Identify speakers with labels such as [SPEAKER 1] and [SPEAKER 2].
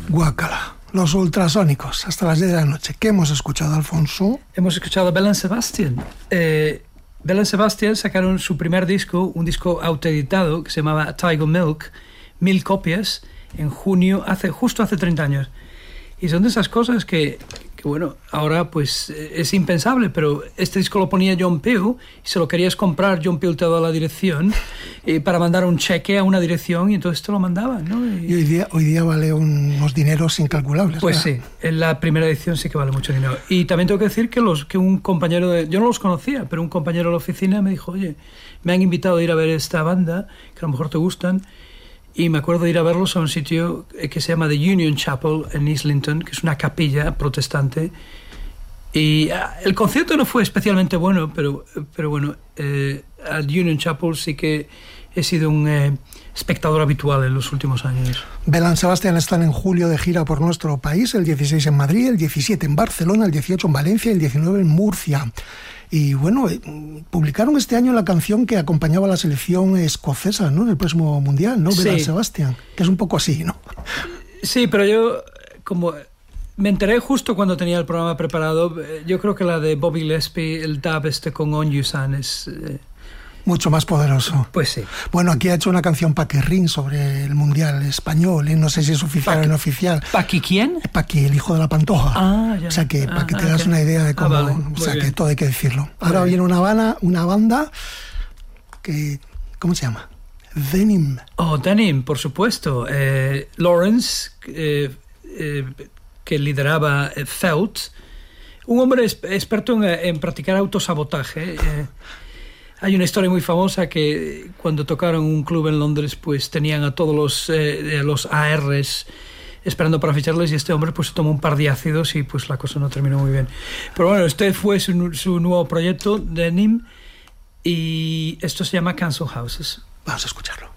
[SPEAKER 1] Guácala. Los ultrasónicos, hasta las 10 de la noche. ¿Qué hemos escuchado, Alfonso?
[SPEAKER 2] Hemos escuchado a Bell & Sebastian. Bell & Sebastian sacaron su primer disco, un disco autoeditado que se llamaba Tiger Milk, 1000 copias, en junio, justo hace 30 años. Y son de esas cosas que bueno, ahora pues es impensable, pero este disco lo ponía John Peel y se lo querías comprar, John Peel te daba la dirección para mandar un cheque a una dirección y entonces te lo mandaban, ¿no?
[SPEAKER 1] Y hoy día vale unos dineros incalculables.
[SPEAKER 2] Pues ¿verdad? Sí, en la primera edición sí que vale mucho dinero. Y también tengo que decir que un compañero yo no los conocía, pero un compañero de la oficina me dijo, oye, me han invitado a ir a ver esta banda, que a lo mejor te gustan. Y me acuerdo de ir a verlos a un sitio que se llama The Union Chapel en Islington, que es una capilla protestante. Y el concierto no fue especialmente bueno, pero bueno, al Union Chapel sí que he sido un espectador habitual en los últimos años.
[SPEAKER 1] Bell & Sebastian están en julio de gira por nuestro país, el 16 en Madrid, el 17 en Barcelona, el 18 en Valencia y el 19 en Murcia. Y bueno, publicaron este año la canción que acompañaba a la selección escocesa, ¿no?, en el próximo Mundial, ¿no? Sí. Bell & Sebastian, que es un poco así, ¿no?
[SPEAKER 2] Sí, pero yo, como me enteré justo cuando tenía el programa preparado, yo creo que la de Bobby Gillespie, el dub con On You San es...
[SPEAKER 1] mucho más poderoso.
[SPEAKER 2] Pues sí.
[SPEAKER 1] Bueno, aquí ha hecho una canción Paquirrín sobre el Mundial español, ¿eh? No sé si es oficial o no oficial.
[SPEAKER 2] ¿Paqui quién?
[SPEAKER 1] Paqui, el hijo de la Pantoja.
[SPEAKER 2] Ah, ya.
[SPEAKER 1] O sea que para que te das una idea de cómo...
[SPEAKER 2] vale.
[SPEAKER 1] O sea
[SPEAKER 2] Muy
[SPEAKER 1] que
[SPEAKER 2] bien.
[SPEAKER 1] todo hay que decirlo. Ahora viene una banda que... ¿Cómo se llama? Denim.
[SPEAKER 2] Oh, Denim, por supuesto. Lawrence, que lideraba Felt, un hombre experto en practicar autosabotaje. Hay una historia muy famosa que cuando tocaron un club en Londres, pues tenían a todos los ARs esperando para ficharles y este hombre pues tomó un par de ácidos y pues la cosa no terminó muy bien. Pero bueno, este fue su nuevo proyecto, Denim, y esto se llama Cancel Houses.
[SPEAKER 1] Vamos a escucharlo.